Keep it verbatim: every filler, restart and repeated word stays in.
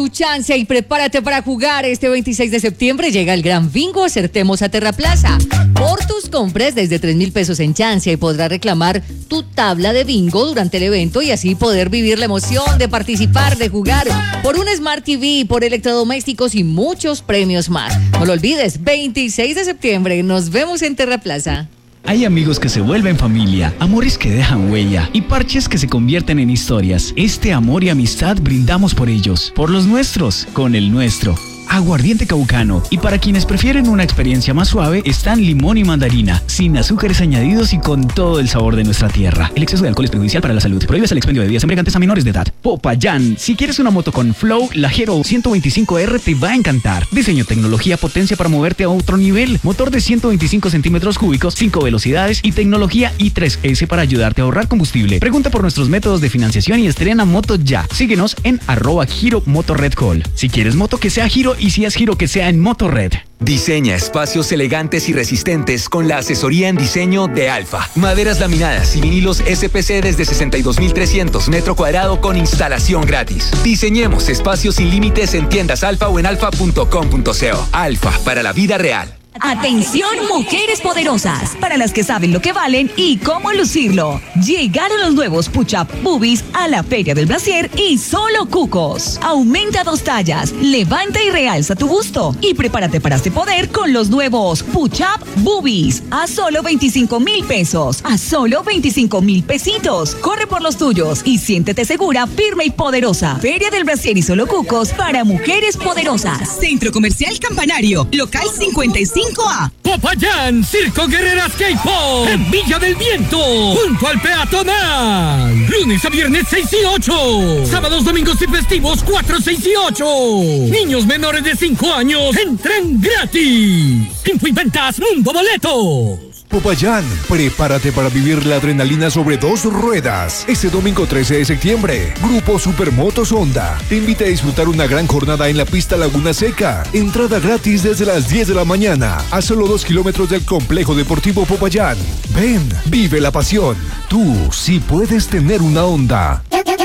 Tu chance y prepárate para jugar. Este veintiséis de septiembre llega el gran bingo Acertemos a Terraplaza. Por tus compras desde tres mil pesos en chance y podrás reclamar tu tabla de bingo durante el evento y así poder vivir la emoción de participar, de jugar por un Smart T V, por electrodomésticos y muchos premios más. No lo olvides, veintiséis de septiembre, nos vemos en Terraplaza. Hay amigos que se vuelven familia, amores que dejan huella y parches que se convierten en historias. Este amor y amistad brindamos por ellos, por los nuestros, con el nuestro. Aguardiente Caucano. Y para quienes prefieren una experiencia más suave, están limón y mandarina, sin azúcares añadidos y con todo el sabor de nuestra tierra. El exceso de alcohol es perjudicial para la salud. Prohíbes el expendio de bebidas embriagantes a menores de edad. Popayán. Si quieres una moto con flow, la Hero ciento veinticinco R te va a encantar. Diseño, tecnología, potencia para moverte a otro nivel. Motor de ciento veinticinco centímetros cúbicos, cinco velocidades y tecnología i tres ese para ayudarte a ahorrar combustible. Pregunta por nuestros métodos de financiación y estrena moto ya. Síguenos en arroba Giro Motorred Call. Si quieres moto que sea Giro y si es Giro que sea en Motorred. Diseña espacios elegantes y resistentes con la asesoría en diseño de Alfa. Maderas laminadas y vinilos S P C desde sesenta y dos mil trescientos metro cuadrado con instalación gratis. Diseñemos espacios sin límites en tiendas Alfa o en alfa punto com punto co. Alfa, para la vida real. Atención, mujeres poderosas, para las que saben lo que valen y cómo lucirlo. Llegaron los nuevos Push-Up Boobies a la Feria del Brasier y solo cucos. Aumenta dos tallas, levanta y realza tu busto y prepárate para este poder con los nuevos Push-Up Boobies a solo veinticinco mil pesos, a solo veinticinco mil pesitos. Corre por los tuyos y siéntete segura, firme y poderosa. Feria del Brasier y solo cucos para mujeres poderosas. Centro Comercial Campanario, local cincuenta y cinco A. Popayán, Circo Guerreras K-Pop, en Villa del Viento, junto al peatonal. Lunes a viernes seis y ocho. Sábados, domingos y festivos cuatro, seis y ocho. Niños menores de cinco años entran gratis. Info y ventas Mundo Boletos. Popayán, prepárate para vivir la adrenalina sobre dos ruedas. Este domingo trece de septiembre, Grupo Supermotos Honda te invita a disfrutar una gran jornada en la pista Laguna Seca. Entrada gratis desde las diez de la mañana, a solo dos kilómetros del complejo deportivo Popayán. Ven, vive la pasión. Tú sí puedes tener una Honda.